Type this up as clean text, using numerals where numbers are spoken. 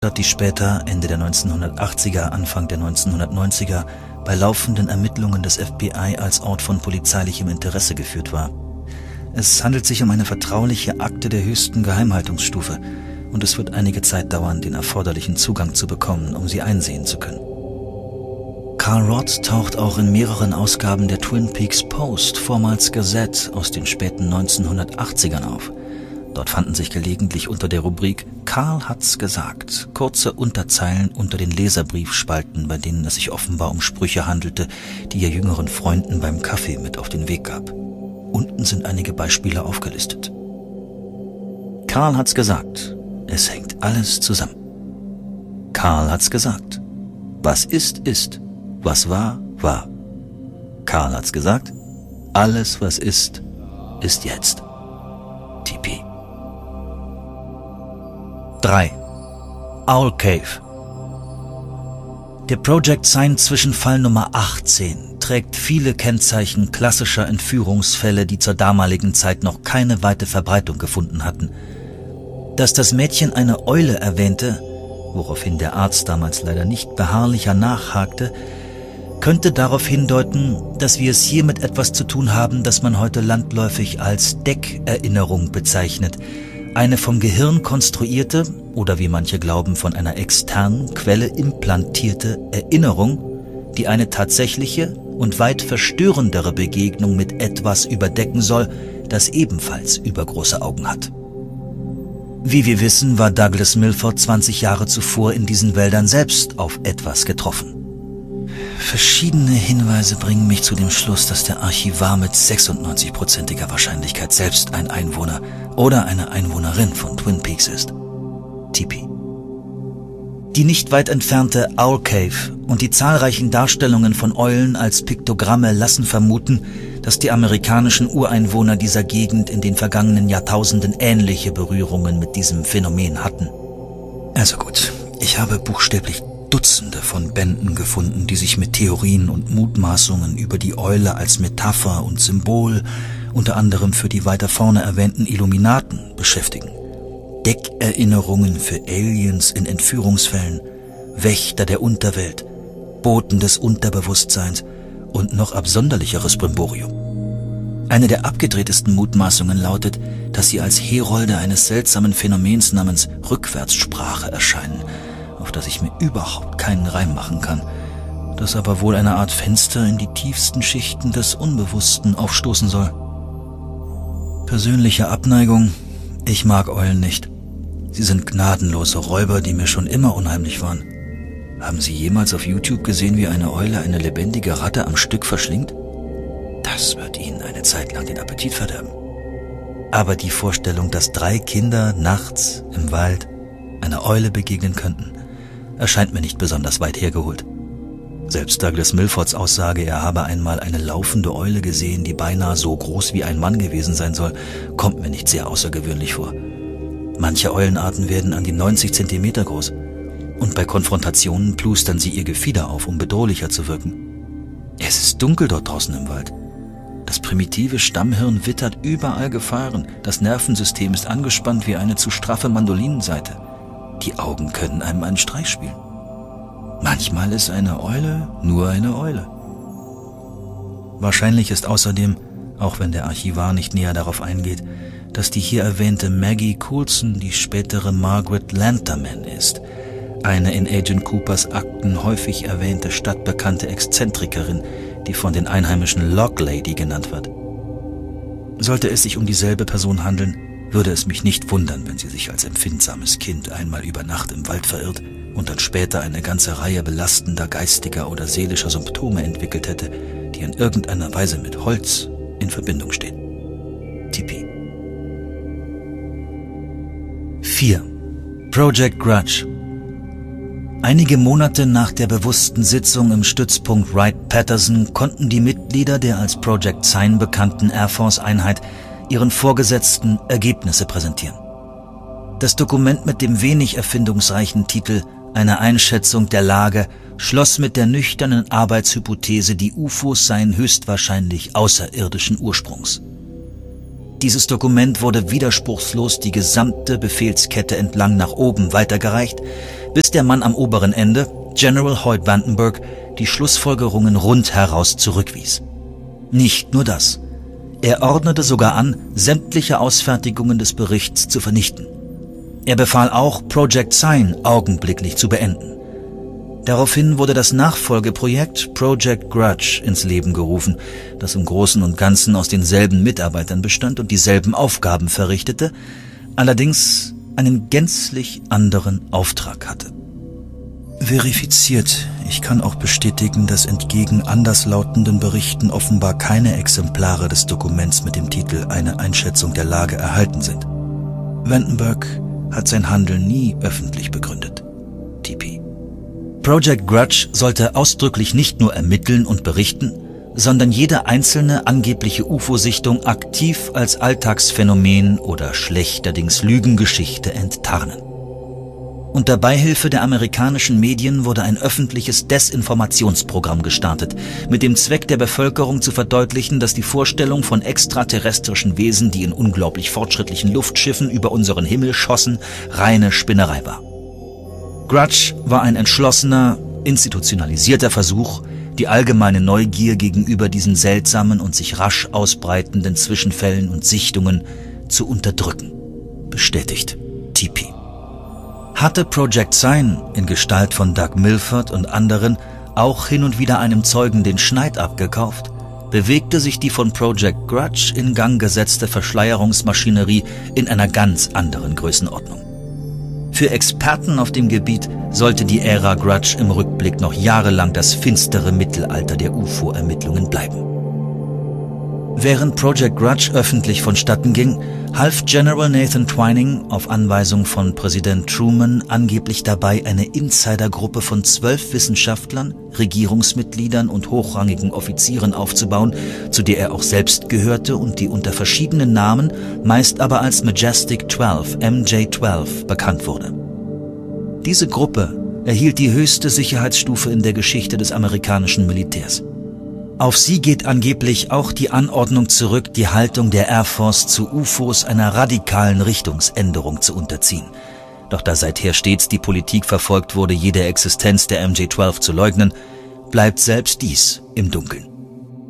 die später, Ende der 1980er, Anfang der 1990er, bei laufenden Ermittlungen des FBI als Ort von polizeilichem Interesse geführt war. Es handelt sich um eine vertrauliche Akte der höchsten Geheimhaltungsstufe und es wird einige Zeit dauern, den erforderlichen Zugang zu bekommen, um sie einsehen zu können. Carl Roth taucht auch in mehreren Ausgaben der Twin Peaks Post, vormals Gazette, aus den späten 1980ern auf. Dort fanden sich gelegentlich unter der Rubrik »Carl hat's gesagt« kurze Unterzeilen unter den Leserbriefspalten, bei denen es sich offenbar um Sprüche handelte, die er jüngeren Freunden beim Kaffee mit auf den Weg gab. Unten sind einige Beispiele aufgelistet. Carl hat's gesagt. Es hängt alles zusammen. Carl hat's gesagt. Was ist, ist. Was war, war. Carl hat's gesagt. Alles, was ist jetzt. TP. 3. Owl Cave. Der Project Sign Zwischenfall Nummer 18 trägt viele Kennzeichen klassischer Entführungsfälle, die zur damaligen Zeit noch keine weite Verbreitung gefunden hatten. Dass das Mädchen eine Eule erwähnte, woraufhin der Arzt damals leider nicht beharrlicher nachhakte, könnte darauf hindeuten, dass wir es hier mit etwas zu tun haben, das man heute landläufig als Deckerinnerung bezeichnet. Eine vom Gehirn konstruierte oder wie manche glauben von einer externen Quelle implantierte Erinnerung, die eine tatsächliche und weit verstörendere Begegnung mit etwas überdecken soll, das ebenfalls übergroße Augen hat. Wie wir wissen, war Douglas Milford 20 Jahre zuvor in diesen Wäldern selbst auf etwas getroffen. Verschiedene Hinweise bringen mich zu dem Schluss, dass der Archivar mit 96%iger Wahrscheinlichkeit selbst ein Einwohner oder eine Einwohnerin von Twin Peaks ist. TP. Die nicht weit entfernte Owl Cave und die zahlreichen Darstellungen von Eulen als Piktogramme lassen vermuten, dass die amerikanischen Ureinwohner dieser Gegend in den vergangenen Jahrtausenden ähnliche Berührungen mit diesem Phänomen hatten. Also gut, ich habe buchstäblich Dutzende von Bänden gefunden, die sich mit Theorien und Mutmaßungen über die Eule als Metapher und Symbol, unter anderem für die weiter vorne erwähnten Illuminaten, beschäftigen. Deckerinnerungen für Aliens in Entführungsfällen, Wächter der Unterwelt, Boten des Unterbewusstseins und noch absonderlicheres Brimborium. Eine der abgedrehtesten Mutmaßungen lautet, dass sie als Herolde eines seltsamen Phänomens namens Rückwärtssprache erscheinen, auf das ich mir überhaupt keinen Reim machen kann, das aber wohl eine Art Fenster in die tiefsten Schichten des Unbewussten aufstoßen soll. Persönliche Abneigung: Ich mag Eulen nicht. Sie sind gnadenlose Räuber, die mir schon immer unheimlich waren. Haben Sie jemals auf YouTube gesehen, wie eine Eule eine lebendige Ratte am Stück verschlingt? Das wird Ihnen eine Zeit lang den Appetit verderben. Aber die Vorstellung, dass 3 Kinder nachts im Wald einer Eule begegnen könnten, erscheint mir nicht besonders weit hergeholt. Selbst Douglas Milfords Aussage, er habe einmal eine laufende Eule gesehen, die beinahe so groß wie ein Mann gewesen sein soll, kommt mir nicht sehr außergewöhnlich vor. Manche Eulenarten werden an die 90 Zentimeter groß und bei Konfrontationen plustern sie ihr Gefieder auf, um bedrohlicher zu wirken. Es ist dunkel dort draußen im Wald. Das primitive Stammhirn wittert überall Gefahren, das Nervensystem ist angespannt wie eine zu straffe Mandolinensaite. Die Augen können einem einen Streich spielen. Manchmal ist eine Eule nur eine Eule. Wahrscheinlich ist außerdem, auch wenn der Archivar nicht näher darauf eingeht, dass die hier erwähnte Maggie Coulson die spätere Margaret Lanterman ist, eine in Agent Coopers Akten häufig erwähnte stadtbekannte Exzentrikerin, die von den Einheimischen Lock Lady genannt wird. Sollte es sich um dieselbe Person handeln, würde es mich nicht wundern, wenn sie sich als empfindsames Kind einmal über Nacht im Wald verirrt und dann später eine ganze Reihe belastender geistiger oder seelischer Symptome entwickelt hätte, die in irgendeiner Weise mit Holz in Verbindung stehen. TP. 4. Project Grudge. Einige Monate nach der bewussten Sitzung im Stützpunkt Wright-Patterson konnten die Mitglieder der als Project Sign bekannten Air Force-Einheit ihren Vorgesetzten Ergebnisse präsentieren. Das Dokument mit dem wenig erfindungsreichen Titel »Eine Einschätzung der Lage« schloss mit der nüchternen Arbeitshypothese, die UFOs seien höchstwahrscheinlich außerirdischen Ursprungs. Dieses Dokument wurde widerspruchslos die gesamte Befehlskette entlang nach oben weitergereicht, bis der Mann am oberen Ende, General Hoyt Vandenberg, die Schlussfolgerungen rundheraus zurückwies. Nicht nur das. Er ordnete sogar an, sämtliche Ausfertigungen des Berichts zu vernichten. Er befahl auch, Project Sign augenblicklich zu beenden. Daraufhin wurde das Nachfolgeprojekt Project Grudge ins Leben gerufen, das im Großen und Ganzen aus denselben Mitarbeitern bestand und dieselben Aufgaben verrichtete, allerdings einen gänzlich anderen Auftrag hatte. Verifiziert. Ich kann auch bestätigen, dass entgegen anderslautenden Berichten offenbar keine Exemplare des Dokuments mit dem Titel »Eine Einschätzung der Lage« erhalten sind. Vandenberg hat sein Handeln nie öffentlich begründet. TP. Project Grudge sollte ausdrücklich nicht nur ermitteln und berichten, sondern jede einzelne angebliche UFO-Sichtung aktiv als Alltagsphänomen oder schlechterdings Lügengeschichte enttarnen. Unter Beihilfe der amerikanischen Medien wurde ein öffentliches Desinformationsprogramm gestartet, mit dem Zweck der Bevölkerung zu verdeutlichen, dass die Vorstellung von extraterrestrischen Wesen, die in unglaublich fortschrittlichen Luftschiffen über unseren Himmel schossen, reine Spinnerei war. Grudge war ein entschlossener, institutionalisierter Versuch, die allgemeine Neugier gegenüber diesen seltsamen und sich rasch ausbreitenden Zwischenfällen und Sichtungen zu unterdrücken. Bestätigt. TP. Hatte Project Sign in Gestalt von Doug Milford und anderen auch hin und wieder einem Zeugen den Schneid abgekauft, bewegte sich die von Project Grudge in Gang gesetzte Verschleierungsmaschinerie in einer ganz anderen Größenordnung. Für Experten auf dem Gebiet sollte die Ära Grudge im Rückblick noch jahrelang das finstere Mittelalter der UFO-Ermittlungen bleiben. Während Project Grudge öffentlich vonstatten ging, half General Nathan Twining auf Anweisung von Präsident Truman angeblich dabei, eine Insidergruppe von 12 Wissenschaftlern, Regierungsmitgliedern und hochrangigen Offizieren aufzubauen, zu der er auch selbst gehörte und die unter verschiedenen Namen, meist aber als Majestic 12, MJ-12, bekannt wurde. Diese Gruppe erhielt die höchste Sicherheitsstufe in der Geschichte des amerikanischen Militärs. Auf sie geht angeblich auch die Anordnung zurück, die Haltung der Air Force zu UFOs einer radikalen Richtungsänderung zu unterziehen. Doch da seither stets die Politik verfolgt wurde, jede Existenz der MJ-12 zu leugnen, bleibt selbst dies im Dunkeln.